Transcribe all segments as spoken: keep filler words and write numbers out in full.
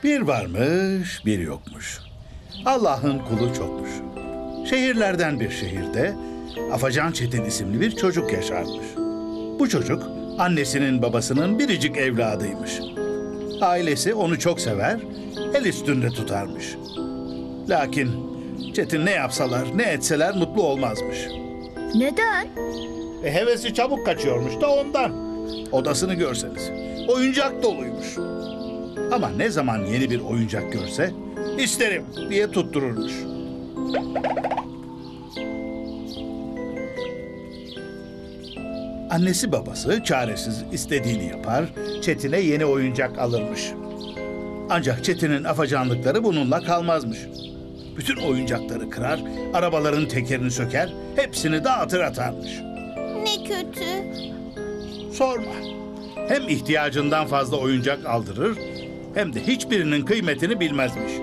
Bir varmış, bir yokmuş. Allah'ın kulu çokmuş. Şehirlerden bir şehirde Afacan Çetin isimli bir çocuk yaşarmış. Bu çocuk annesinin babasının biricik evladıymış. Ailesi onu çok sever, el üstünde tutarmış. Lakin Çetin ne yapsalar, ne etseler mutlu olmazmış. Neden? E, hevesi çabuk kaçıyormuş da ondan. Odasını görseniz, oyuncak doluymuş. Ama ne zaman yeni bir oyuncak görse, isterim diye tuttururmuş. Annesi babası çaresiz istediğini yapar, Çetin'e yeni oyuncak alırmış. Ancak Çetin'in afacanlıkları bununla kalmazmış. Bütün oyuncakları kırar, arabaların tekerini söker, hepsini dağıtır atarmış. Ne kötü. Sorma. Hem ihtiyacından fazla oyuncak aldırır, hem de hiçbirinin kıymetini bilmezmiş.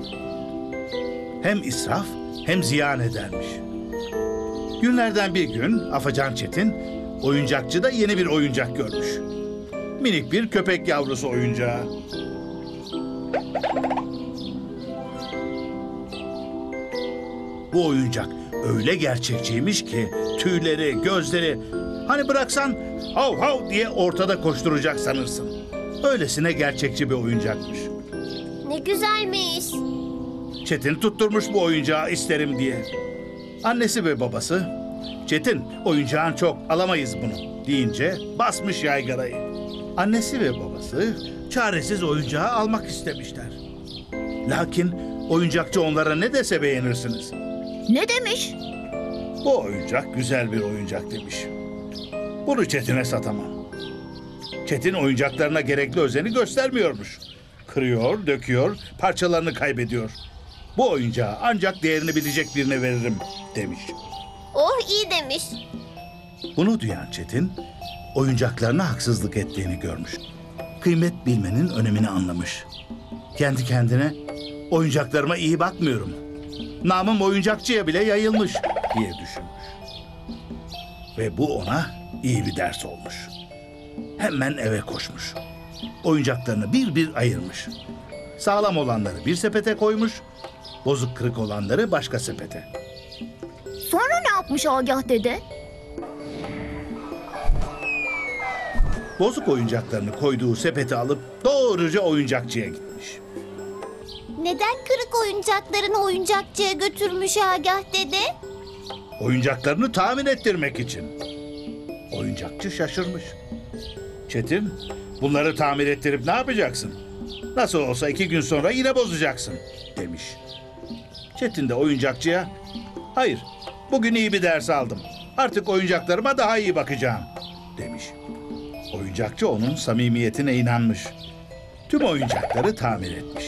Hem israf, hem ziyan edermiş. Günlerden bir gün Afacan Çetin, oyuncakçıda yeni bir oyuncak görmüş. Minik bir köpek yavrusu oyuncağı. Bu oyuncak öyle gerçekçiymiş ki tüyleri, gözleri, hani bıraksan hav hav diye ortada koşturacak sanırsın. Öylesine gerçekçi bir oyuncakmış. Ne güzelmiş. Çetin tutturmuş bu oyuncağı isterim diye. Annesi ve babası, Çetin oyuncağın çok alamayız bunu deyince basmış yaygarayı. Annesi ve babası çaresiz oyuncağı almak istemişler. Lakin oyuncakçı onlara ne dese beğenirsiniz. Ne demiş? Bu oyuncak güzel bir oyuncak demiş. Bunu Çetin'e satamam. Çetin oyuncaklarına gerekli özeni göstermiyormuş. Kırıyor, döküyor, parçalarını kaybediyor. Bu oyuncağı ancak değerini bilecek birine veririm demiş. Oh, iyi demiş. Bunu duyan Çetin, oyuncaklarına haksızlık ettiğini görmüş. Kıymet bilmenin önemini anlamış. Kendi kendine, oyuncaklarıma iyi bakmıyorum. Namım oyuncakçıya bile yayılmış diye düşünmüş. Ve bu ona iyi bir ders olmuş. Hemen eve koşmuş. Oyuncaklarını bir bir ayırmış. Sağlam olanları bir sepete koymuş, bozuk kırık olanları başka sepete. Sonra ne yapmış Agah dede? Bozuk oyuncaklarını koyduğu sepeti alıp doğruca oyuncakçıya gitmiş. Neden kırık oyuncaklarını oyuncakçıya götürmüş Agah dede? Oyuncaklarını tamir ettirmek için. Oyuncakçı şaşırmış. Çetin, bunları tamir ettirip ne yapacaksın? Nasıl olsa iki gün sonra yine bozacaksın demiş. Çetin de oyuncakçıya, hayır, bugün iyi bir ders aldım. Artık oyuncaklarıma daha iyi bakacağım demiş. Oyuncakçı onun samimiyetine inanmış. Tüm oyuncakları tamir etmiş.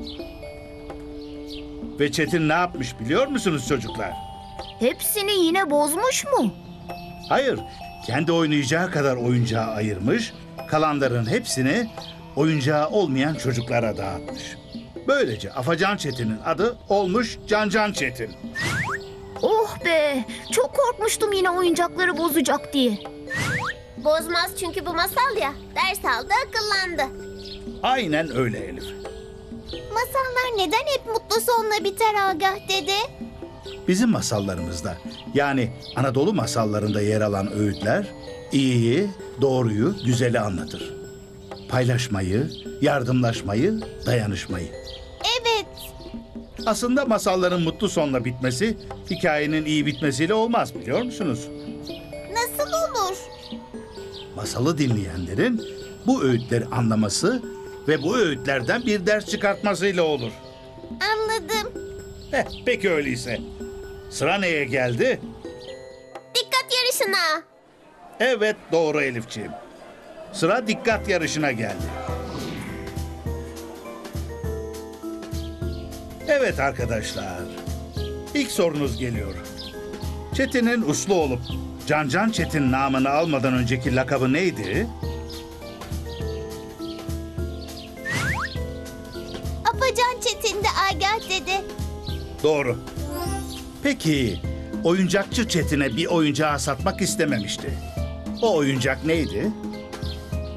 Ve Çetin ne yapmış biliyor musunuz çocuklar? Hepsini yine bozmuş mu? Hayır, kendi oynayacağı kadar oyuncağı ayırmış, kalanların hepsini oyuncağı olmayan çocuklara dağıtmış. Böylece Afacan Çetin'in adı olmuş Cancan Çetin. Oh be! Çok korkmuştum yine oyuncakları bozacak diye. Bozmaz çünkü bu masal ya. Ders aldı, akıllandı. Aynen öyle Elif. Masallar neden hep mutlu sonla biter Agah dede? Bizim masallarımızda, yani Anadolu masallarında yer alan öğütler, iyiyi, doğruyu, güzeli anlatır. Paylaşmayı, yardımlaşmayı, dayanışmayı. Evet. Aslında masalların mutlu sonla bitmesi, hikayenin iyi bitmesiyle olmaz biliyor musunuz? Nasıl olur? Masalı dinleyenlerin bu öğütleri anlaması ve bu öğütlerden bir ders çıkartmasıyla olur. Anladım. Heh, peki öyleyse. Sıra neye geldi? Dikkat yarışına. Evet, doğru Elifciğim. Sıra dikkat yarışına geldi. Evet arkadaşlar. İlk sorunuz geliyor. Çetin'in uslu olup Cancan Çetin namını almadan önceki lakabı neydi? Afacan Çetin de Agah dede. Doğru. Peki, oyuncakçı Çetin'e bir oyuncağı satmak istememişti. O oyuncak neydi?